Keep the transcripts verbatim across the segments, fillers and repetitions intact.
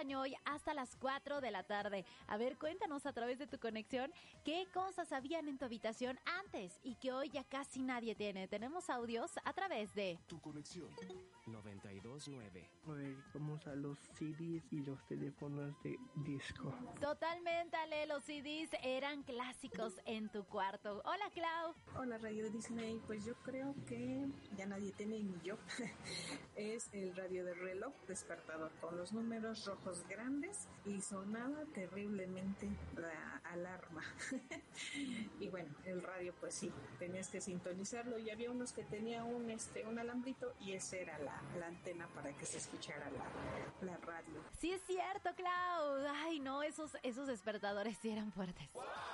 acompaño hoy hasta las cuatro de la tarde. A ver, cuéntanos a través de tu conexión qué cosas habían en tu habitación antes y que hoy ya casi nadie tiene. Tenemos audios a través de Tu conexión noventa y dos punto nueve. Vamos a los C Ds y los teléfonos de disco. Totalmente, Ale, los C Ds eran clásicos en tu cuarto. Hola, Clau. Hola, Radio Disney. Pues yo creo que ya nadie tiene, ni yo. Es el radio de reloj despertador con los números rojos grandes y sonaba terriblemente la alarma. Y bueno, el radio pues sí, tenías que sintonizarlo y había unos que tenía un este un alambrito y esa era la, la antena para que se escuchara la, la radio. Sí es cierto, Clau. Ay, no, esos, esos despertadores sí eran fuertes.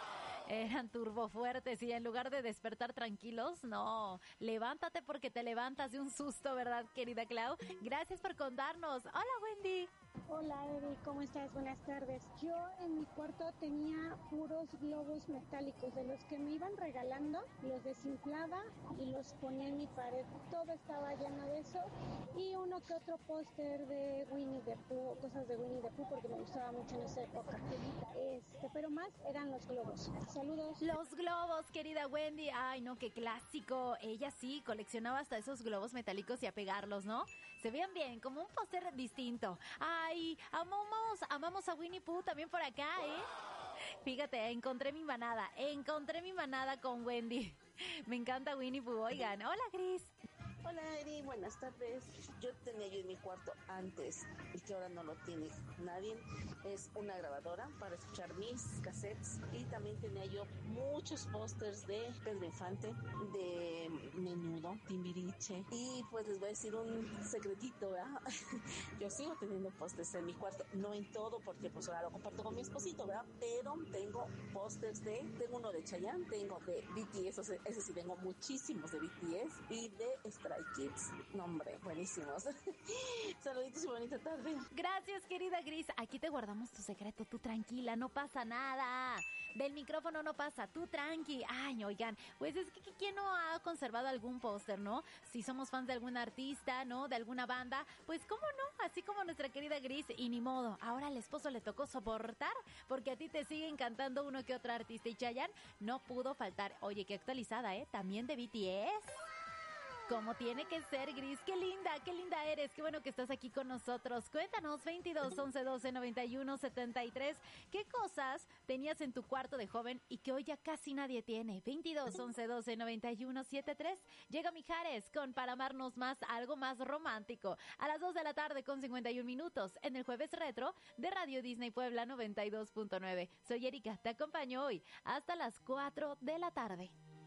Eran turbo fuertes y en lugar de despertar tranquilos, no, levántate porque te levantas de un susto, ¿verdad, querida Clau? Gracias por contarnos. Hola, Wendy. Hola, Eri, ¿cómo estás? Buenas tardes. Yo en mi cuarto tenía puros globos metálicos de los que me iban regalando, los desinflaba y los ponía en mi pared. Todo estaba lleno de eso y uno que otro póster de Winnie the Pooh, cosas de Winnie the Pooh porque me gustaba mucho en esa época. Este, pero más eran los globos. Saludos. Los globos, querida Wendy. Ay, no, qué clásico. Ella sí coleccionaba hasta esos globos metálicos y a pegarlos, ¿no? Se veían bien, como un póster distinto. Ay, amamos, amamos a Winnie Pooh también por acá, ¿eh? Fíjate, encontré mi manada, encontré mi manada con Wendy. Me encanta Winnie Pooh. Oigan, hola, Gris. Hola, Eri, buenas tardes. Yo tenía yo en mi cuarto antes y que ahora no lo tiene nadie. Es una grabadora para escuchar mis cassettes y también tenía yo muchos pósters de Pedro Infante, de Menudo, Timbiriche y pues les voy a decir un secretito, ¿verdad? Yo sigo teniendo pósters en mi cuarto, no en todo porque pues ahora lo comparto con mi esposito, ¿verdad? Pero tengo pósters de, tengo uno de Chayanne, tengo de B T S, ese, ese sí tengo muchísimos de B T S y de Stray Kids. No, hombre, buenísimos. Saluditos y bonita tarde. Gracias, querida Gris. Aquí te guardamos tu secreto, tú tranquila, no pasa nada. Del micrófono no pasa, tú tranqui. Ay, oigan, pues es que ¿quién no ha conservado algún póster, no? Si somos fans de algún artista, ¿no? De alguna banda, pues cómo no, así como nuestra querida Gris, y ni modo. Ahora al esposo le tocó soportar porque a ti te sigue encantando uno que otro artista y Chayanne no pudo faltar. Oye, qué actualizada, ¿eh? También de B T S. Como tiene que ser, Gris. Qué linda, qué linda eres. Qué bueno que estás aquí con nosotros. Cuéntanos, veintidós, once, doce, noventa y uno, setenta y tres. ¿Qué cosas tenías en tu cuarto de joven y que hoy ya casi nadie tiene? veintidós, once, doce, noventa y uno, setenta y tres. Llega Mijares con Para Amarnos Más, algo más romántico. A las dos de la tarde con cincuenta y un minutos en el Jueves Retro de Radio Disney Puebla noventa y dos punto nueve. Soy Erika, te acompaño hoy hasta las cuatro de la tarde.